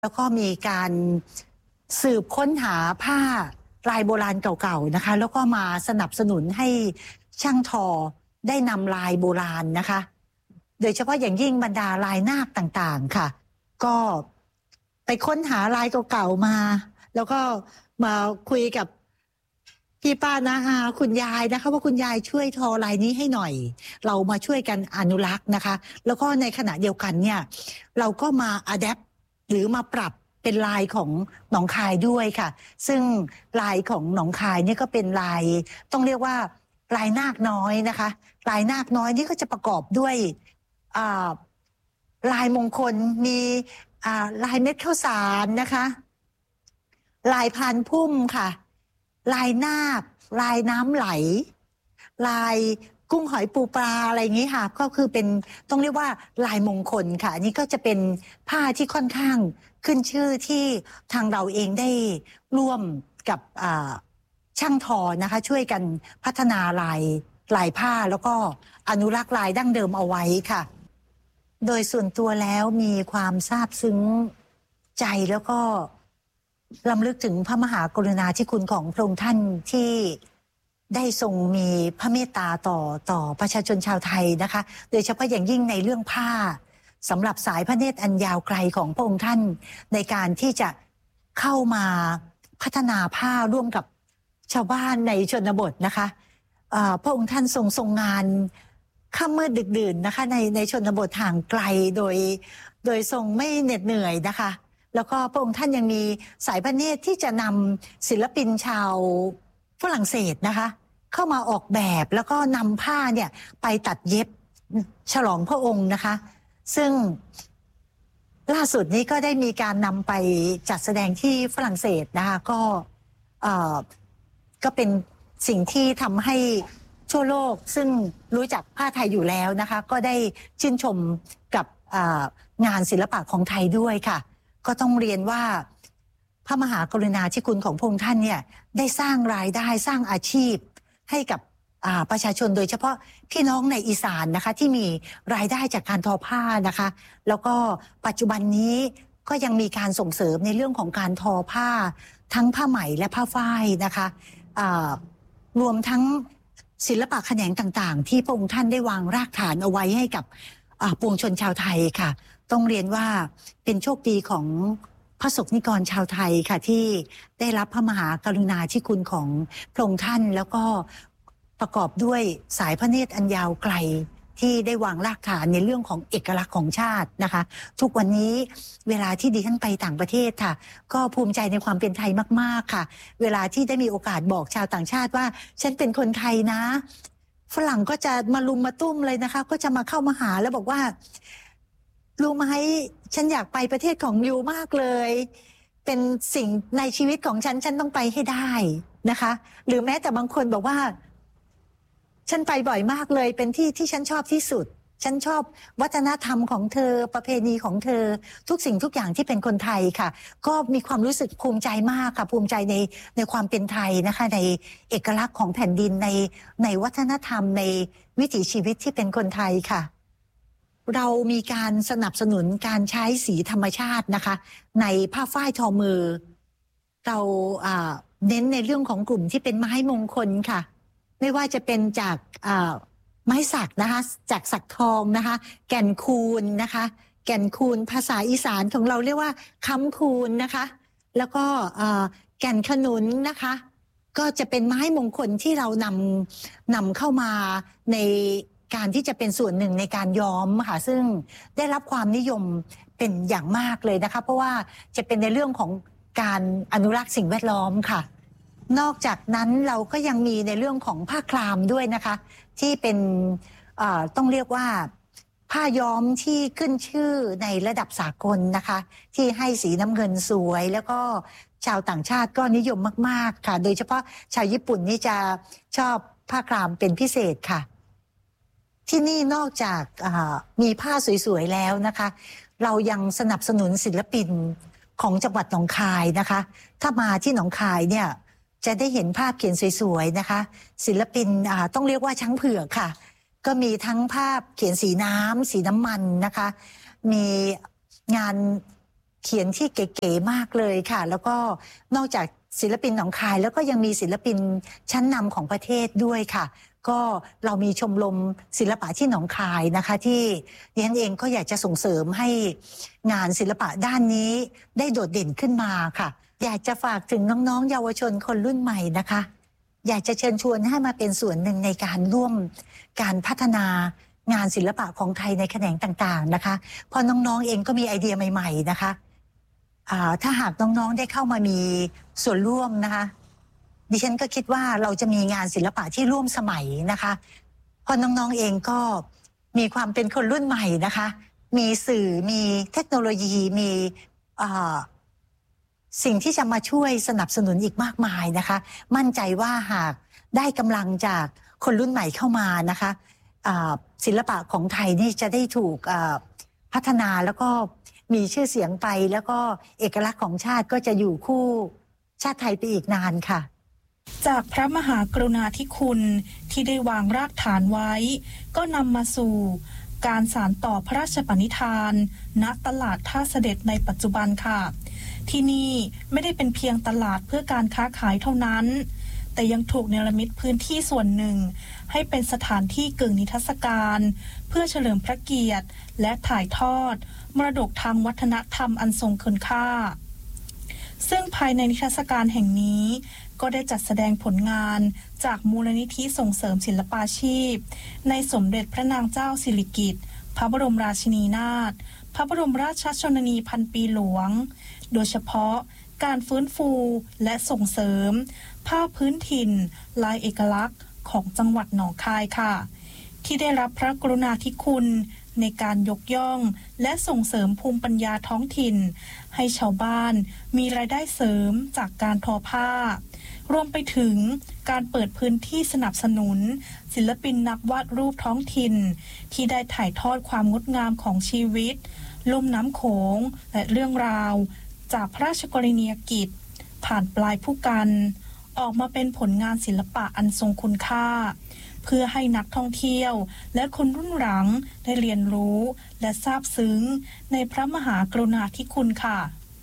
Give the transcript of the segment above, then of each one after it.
แล้วก็มีการสืบค้นหาผ้าลายโบราณเก่าๆนะคะแล้วก็มาสนับสนุนให้ช่างทอได้นำลายโบราณนะคะโดยเฉพาะอย่างยิ่งบรรดาลายนาคต่างๆค่ะก็ไปค้นหาลายเก่าๆมาแล้วก็มาคุยกับพี่ป้านะอาคุณยายนะคะว่าคุณยายช่วยทอลายนี้ให้หน่อยเรามาช่วยกันอนุรักษ์นะคะแล้วก็ในขณะเดียวกันเนี่ยเราก็มาอะแดปหรือมาปรับเป็นลายของหนองคายด้วยค่ะซึ่งลายของหนองคายนี่ก็เป็นลายต้องเรียกว่าลายนาคน้อยนะคะลายนาคน้อยนี่ก็จะประกอบด้วยลายมงคลมีลายเม็ดข้าวสารนะคะลายพานพุ่มค่ะลายนาคลายน้ำไหลลายกุ้งหอยปูปลาอะไรอย่างนี้ค่ะก็คือเป็นต้องเรียกว่าลายมงคลค่ะอันนี้ก็จะเป็นผ้าที่ค่อนข้างขึ้นชื่อที่ทางเราเองได้ร่วมกับช่างทอนะคะช่วยกันพัฒนาลายผ้าแล้วก็อนุรักษ์ลายดั้งเดิมเอาไว้ค่ะโดยส่วนตัวแล้วมีความซาบซึ้งใจแล้วก็รำลึกถึงพระมหากรุณาธิคุณของพระองค์ท่านที่ได้ทรงมีพระเมตตาต่อประชาชนชาวไทยนะคะโดยเฉพาะอย่างยิ่งในเรื่องผ้าสำหรับสายพระเนตรอันยาวไกลของพระองค์ท่านในการที่จะเข้ามาพัฒนาผ้าร่วมกับชาวบ้านในชนบทนะคะพระองค์ท่านทรงงานค่ำมืดดึกดื่นนะคะในชนบทห่างไกลโดยทรงไม่เหน็ดเหนื่อยนะคะแล้วก็พระองค์ท่านยังมีสายพระเนตรที่จะนำศิลปินชาวฝรั่งเศสนะคะเข้ามาออกแบบแล้วก็นำผ้าเนี่ยไปตัดเย็บฉลองพระองค์นะคะซึ่งล่าสุดนี้ก็ได้มีการนำไปจัดแสดงที่ฝรั่งเศสนะคะก็เป็นสิ่งที่ทำให้ทั่วโลกซึ่งรู้จักผ้าไทยอยู่แล้วนะคะก็ได้ชื่นชมกับงานศิลปะของไทยด้วยค่ะก็ต้องเรียนว่าพระมหากรุณาธิคุณของพระองค์ท่านเนี่ยได้สร้างรายได้สร้างอาชีพให้กับประชาชนโดยเฉพาะพี่น้องในอีสานนะคะที่มีรายได้จากการทอผ้านะคะแล้วก็ปัจจุบันนี้ก็ยังมีการส่งเสริมในเรื่องของการทอผ้าทั้งผ้าไหมและผ้าฝ้ายนะคะรวมทั้งศิลปะแขนงต่างๆที่พระองค์ท่านได้วางรากฐานเอาไว้ให้กับปวงชนชาวไทยค่ะต้องเรียนว่าเป็นโชคดีของพระสงฆ์นิกรชาวไทยค่ะที่ได้รับพระมหากรุณาธิคุณของพระองค์ท่านแล้วก็ประกอบด้วยสายพระเนตรอันยาวไกลที่ได้วางรากฐานในเรื่องของเอกลักษณ์ของชาตินะคะทุกวันนี้เวลาที่ดิฉันไปต่างประเทศค่ะก็ภูมิใจในความเป็นไทยมากๆค่ะเวลาที่ได้มีโอกาสบอกชาวต่างชาติว่าฉันเป็นคนไทยนะฝรั่งก็จะมาลุมมาตุ้มเลยนะคะก็จะมาเข้ามาหาแล้วบอกว่ารู้ไหมฉันอยากไปประเทศของยูมากเลยเป็นสิ่งในชีวิตของฉันต้องไปให้ได้นะคะหรือแม้แต่บางคนบอกว่าฉันไปบ่อยมากเลยเป็นที่ฉันชอบที่สุดฉันชอบวัฒนธรรมของเธอประเพณีของเธอทุกสิ่งทุกอย่างที่เป็นคนไทยค่ะก็มีความรู้สึกภูมิใจมากค่ะภูมิใจในความเป็นไทยนะคะในเอกลักษณ์ของแผ่นดินในวัฒนธรรมในวิถีชีวิตที่เป็นคนไทยค่ะเรามีการสนับสนุนการใช้สีธรรมชาตินะคะในผ้าฝ้ายทอมือเราเน้นในเรื่องของกลุ่มที่เป็นไม้มงคลค่ะไม่ว่าจะเป็นจากไม้สักนะคะจากสักทองนะคะแก่นคูนนะคะแก่นคูนภาษาอีสานของเราเรียกว่าค้ำคูนนะคะแล้วก็แก่นขนุนนะคะก็จะเป็นไม้มงคลที่เรานำเข้ามาในการที่จะเป็นส่วนหนึ่งในการย้อมค่ะซึ่งได้รับความนิยมเป็นอย่างมากเลยนะคะเพราะว่าจะเป็นในเรื่องของการอนุรักษ์สิ่งแวดล้อมค่ะนอกจากนั้นเราก็ยังมีในเรื่องของผ้าคลามด้วยนะคะที่เป็นต้องเรียกว่าผ้าย้อมที่ขึ้นชื่อในระดับสากลนะคะที่ให้สีน้ำเงินสวยแล้วก็ชาวต่างชาติก็นิยมมากๆค่ะโดยเฉพาะชาวญี่ปุ่นนี่จะชอบผ้าคลามเป็นพิเศษค่ะที่นี่นอกจากมีผ้าสวยๆแล้วนะคะเรายังสนับสนุนศิลปินของจังหวัดหนองคายนะคะถ้ามาที่หนองคายเนี่ยจะได้เห็นภาพเขียนสวยๆนะคะศิลปินต้องเรียกว่าช้างเผือกค่ะก็มีทั้งภาพเขียนสีน้ำสีน้ำมันนะคะมีงานเขียนที่เก๋ๆมากเลยค่ะ แล้วก็นอกจากศิลปินหนองคายแล้วก็ยังมีศิลปินชั้นนำของประเทศด้วยค่ะก็เรามีชมรมศิลปะที่หนองคายนะคะที่ดิฉันเองก็อยากจะส่งเสริมให้งานศิลปะด้านนี้ได้โดดเด่นขึ้นมาค่ะอยากจะฝากถึงน้องๆเยาวชนคนรุ่นใหม่นะคะอยากจะเชิญชวนให้มาเป็นส่วนหนึ่งในการร่วมการพัฒนางานศิลปะของไทยในแขนงต่างๆนะคะเพราะน้องๆเองก็มีไอเดียใหม่ๆนะคะถ้าหากน้องๆได้เข้ามามีส่วนร่วมนะคะดิฉันก็คิดว่าเราจะมีงานศิลปะที่ร่วมสมัยนะคะเพราะน้องๆเองก็มีความเป็นคนรุ่นใหม่นะคะมีสื่อมีเทคโนโลยีมีสิ่งที่จะมาช่วยสนับสนุนอีกมากมายนะคะมั่นใจว่าหากได้กำลังจากคนรุ่นใหม่เข้ามานะคะศิลปะของไทยนี่จะได้ถูกพัฒนาแล้วก็มีชื่อเสียงไปแล้วก็เอกลักษณ์ของชาติก็จะอยู่คู่ชาติไทยไปอีกนานค่ะจากพระมหากรุณาธิคุณที่ได้วางรากฐานไว้ก็นำมาสู่การสานต่อพระราชปณิธานณตลาดท่าเสด็จในปัจจุบันค่ะที่นี่ไม่ได้เป็นเพียงตลาดเพื่อการค้าขายเท่านั้นแต่ยังถูกเนรมิตพื้นที่ส่วนหนึ่งให้เป็นสถานที่กึ่งนิทรรศการเพื่อเฉลิมพระเกียรติและถ่ายทอดมรดกทางวัฒนธรรมอันทรงคุณค่าซึ่งภายในนิทรรศการแห่งนี้ก็ได้จัดแสดงผลงานจากมูลนิธิส่งเสริมศิลปาชีพในสมเด็จพระนางเจ้าสิริกิติ์พระบรมราชินีนาถพระบรมราชชนนีพันปีหลวงโดยเฉพาะการฟื้นฟูและส่งเสริมผ้าพื้นถิ่นลายเอกลักษณ์ของจังหวัดหนองคายค่ะที่ได้รับพระกรุณาธิคุณในการยกย่องและส่งเสริมภูมิปัญญาท้องถิ่นให้ชาวบ้านมีรายได้เสริมจากการทอผ้ารวมไปถึงการเปิดพื้นที่สนับสนุนศิลปินนักวาดรูปท้องถิ่นที่ได้ถ่ายทอดความงดงามของชีวิตลุ่มน้ำโขงและเรื่องราวจากพระราชกรณียกิจผ่านปลายผู้กันออกมาเป็นผลงานศิลปะอันทรงคุณค่าเพื่อให้นักท่องเที่ยวและคนรุ่นหลังได้เรียนรู้และซาบซึ้งในพระมหากรุณาธิคุณค่ะ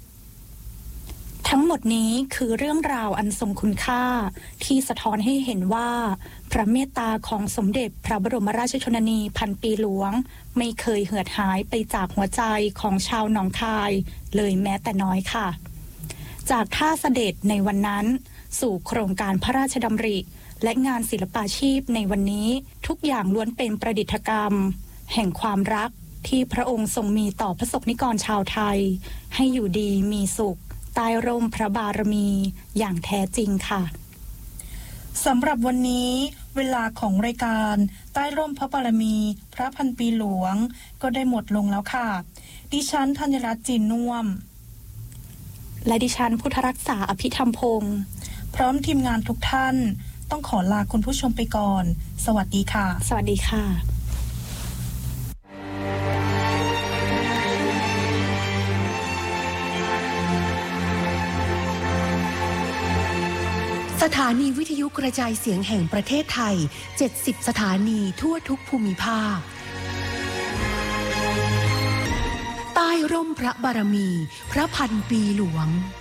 ทั้งหมดนี้คือเรื่องราวอันทรงคุณค่าที่สะท้อนให้เห็นว่าพระเมตตาของสมเด็จพระบรมราชชนนีพันปีหลวงไม่เคยเหือดหายไปจากหัวใจของชาวหนองคายเลยแม้แต่น้อยค่ะจากท่าเสด็จในวันนั้นสู่โครงการพระราชดำริและงานศิลปาชีพในวันนี้ทุกอย่างล้วนเป็นประดิษฐกรรมแห่งความรักที่พระองค์ทรงมีต่อพระสงฆ์นิกรชาวไทยให้อยู่ดีมีสุขใต้ร่มพระบารมีอย่างแท้จริงค่ะสำหรับวันนี้เวลาของรายการใต้ร่มพระบารมีพระพันปีหลวงก็ได้หมดลงแล้วค่ะดิฉันธัญรัตน์จีนน่วมและดิฉันพุทธรักษาอภิธรรมพงศ์พร้อมทีมงานทุกท่านต้องขอลาคุณผู้ชมไปก่อนสวัสดีค่ะสวัสดีค่ะสถานีวิทยุกระจายเสียงแห่งประเทศไทย70สถานีทั่วทุกภูมิภาคใต้ร่มพระบารมีพระพันปีหลวง